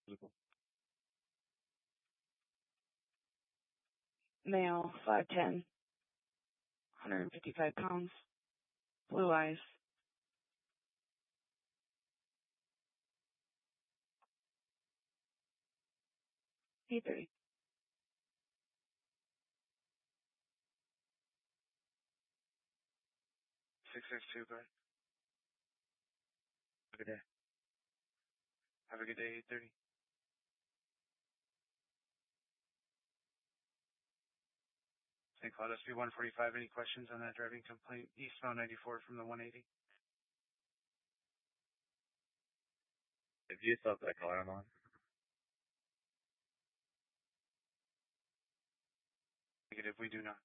Male, 5'10", 155 pounds, blue eyes. P30. 662, go ahead. Have a good day. Have a good day, 830. St. Cloud SB 145, any questions on that driving complaint? Eastbound 94 from the 180. If you stop that alarm on. Negative, we do not.